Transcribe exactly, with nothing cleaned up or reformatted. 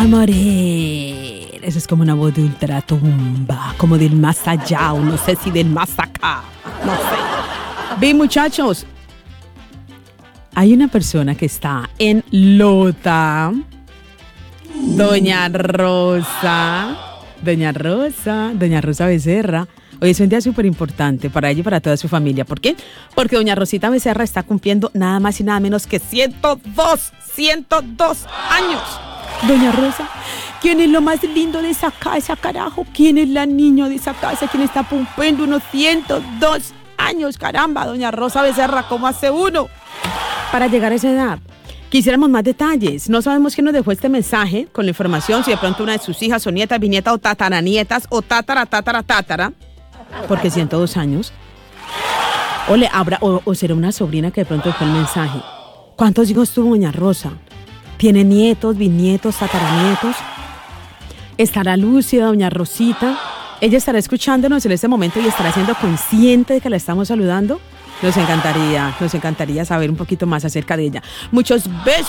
a morir. Eso es como una voz de ultratumba, como del más allá, o no sé si del más acá, no sé. Bien, muchachos, hay una persona que está en Lota, Doña Rosa, Doña Rosa, Doña Rosa Becerra. Hoy es un día súper importante para ella y para toda su familia. ¿Por qué? Porque doña Rosita Becerra está cumpliendo nada más y nada menos que ciento dos, ciento dos años. Doña Rosa, ¿quién es lo más lindo de esa casa, carajo? ¿Quién es la niña de esa casa? ¿Quién está cumpliendo unos ciento dos años? Caramba, doña Rosa Becerra, ¿cómo hace uno para llegar a esa edad? Quisiéramos más detalles. No sabemos quién nos dejó este mensaje con la información, si de pronto una de sus hijas o nietas, bisnietas o tataranietas o tatara, tatara, tatara. Porque ciento dos años. O, le habrá, o, o será una sobrina que de pronto dejó el mensaje. ¿Cuántos hijos tuvo doña Rosa? ¿Tiene nietos, bisnietos, tataranietos? ¿Estará lúcida doña Rosita? ¿Ella estará escuchándonos en este momento y estará siendo consciente de que la estamos saludando? Nos encantaría, nos encantaría saber un poquito más acerca de ella. Muchos besos